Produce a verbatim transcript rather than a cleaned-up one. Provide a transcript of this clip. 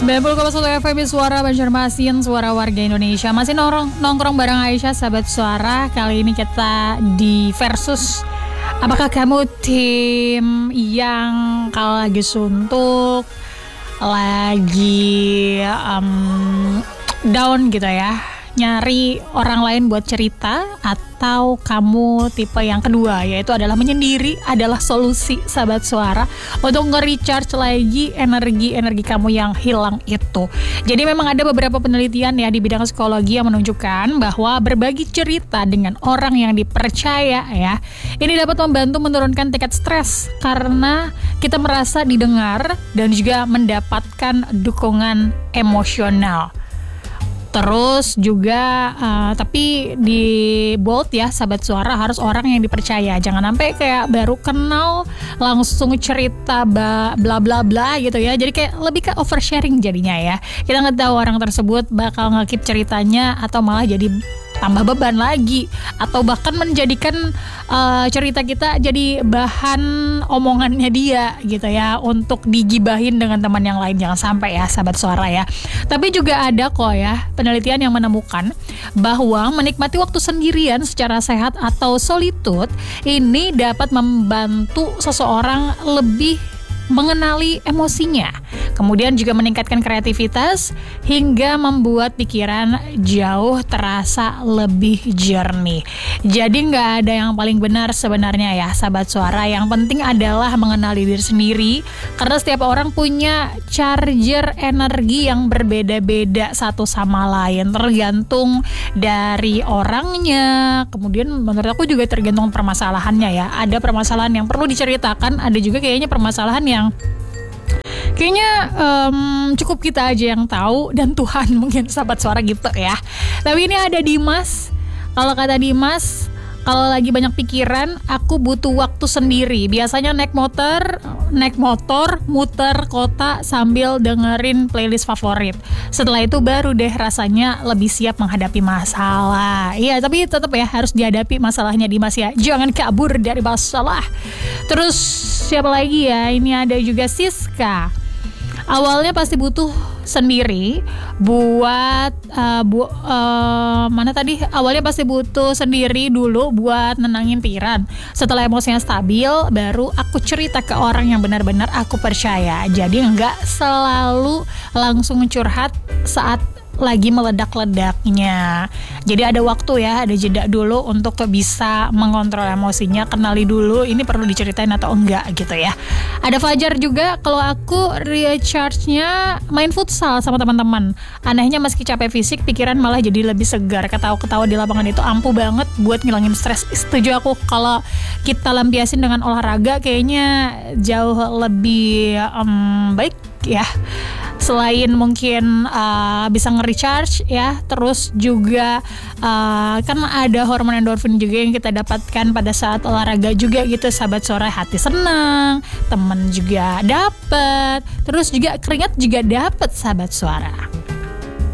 sembilan puluh koma satu F M Suara Banjarmasin, suara warga Indonesia. Masih nongkrong, nongkrong bareng Aisyah, sahabat suara. Kali ini kita di versus. Apakah kamu tim yang kalau lagi suntuk, lagi um, down gitu ya, nyari orang lain buat cerita, atau kamu tipe yang kedua, yaitu adalah menyendiri adalah solusi, sahabat suara, untuk nge-recharge lagi energi-energi kamu yang hilang itu. Jadi memang ada beberapa penelitian ya di bidang psikologi yang menunjukkan bahwa berbagi cerita dengan orang yang dipercaya ya, ini dapat membantu menurunkan tingkat stres karena kita merasa didengar dan juga mendapatkan dukungan emosional. Terus juga uh, tapi di bold ya, sahabat suara, harus orang yang dipercaya. Jangan sampai kayak baru kenal langsung cerita bla bla bla gitu ya. Jadi kayak lebih ke oversharing jadinya ya. Kita nggak tahu orang tersebut bakal nge-keep ceritanya atau malah jadi tambah beban lagi, atau bahkan menjadikan uh, cerita kita jadi bahan omongannya dia gitu ya, untuk digibahin dengan teman yang lain. Jangan sampai ya, sahabat suara ya. Tapi juga ada kok ya penelitian yang menemukan bahwa menikmati waktu sendirian secara sehat atau solitude ini dapat membantu seseorang lebih mengenali emosinya, kemudian juga meningkatkan kreativitas hingga membuat pikiran jauh terasa lebih jernih. Jadi nggak ada yang paling benar sebenarnya ya, sahabat suara. Yang penting adalah mengenali diri sendiri, karena setiap orang punya charger energi yang berbeda-beda satu sama lain, tergantung dari orangnya. Kemudian menurut aku juga tergantung permasalahannya ya. Ada permasalahan yang perlu diceritakan, ada juga kayaknya permasalahan yang kayaknya um, cukup kita aja yang tahu dan Tuhan, mungkin sahabat suara gitu ya. Tapi ini ada Dimas. Kalau kata Dimas, kalau lagi banyak pikiran, aku butuh waktu sendiri. Biasanya naik motor, naik motor, muter kota sambil dengerin playlist favorit. Setelah itu baru deh rasanya lebih siap menghadapi masalah. Iya, tapi tetap ya harus dihadapi masalahnya, Dimas ya. Jangan kabur dari masalah. Terus siapa lagi ya? Ini ada juga Siska. Awalnya pasti butuh sendiri buat uh, bu, uh, mana tadi awalnya pasti butuh sendiri dulu buat nenangin pikiran. Setelah emosinya stabil, baru aku cerita ke orang yang benar-benar aku percaya. Jadi nggak selalu langsung curhat saat lagi meledak-ledaknya. Jadi ada waktu ya, ada jeda dulu untuk bisa mengontrol emosinya. Kenali dulu ini perlu diceritain atau enggak gitu ya. Ada Fajar juga. Kalau aku recharge-nya main futsal sama teman-teman. Anehnya meski capek fisik, pikiran malah jadi lebih segar. Ketawa-ketawa di lapangan itu ampuh banget buat ngilangin stres. Setuju aku, kalau kita lampiasin dengan olahraga kayaknya jauh lebih um, baik ya. Selain mungkin uh, bisa nge-recharge ya, terus juga uh, kan ada hormon endorfin juga yang kita dapatkan pada saat olahraga juga gitu, sahabat suara. Hati senang, temen juga dapet, terus juga keringat juga dapet, sahabat suara.